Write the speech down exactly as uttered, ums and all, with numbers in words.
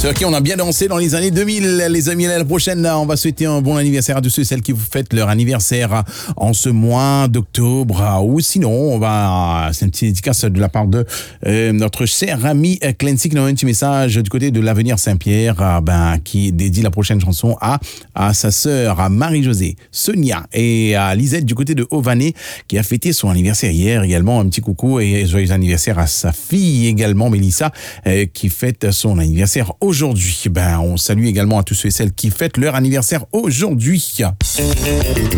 Sur qui on a bien dansé dans les années deux mille. Les amis, l'année prochaine, là, on va souhaiter un bon anniversaire à tous ceux et celles qui vous fêtent leur anniversaire en ce mois d'octobre. Ou sinon, on va, c'est une petite dédicace de la part de euh, notre cher ami Clancy qui nous a un petit message du côté de l'Avenir Saint-Pierre, euh, ben, qui dédie la prochaine chanson à, à sa sœur, à Marie-Josée, Sonia et à Lisette du côté de Haut-Vanné qui a fêté son anniversaire hier également. Un petit coucou et joyeux anniversaire à sa fille également, Mélissa, euh, qui fête son anniversaire aujourd'hui. Ben, on salue également à tous ceux et celles qui fêtent leur anniversaire aujourd'hui.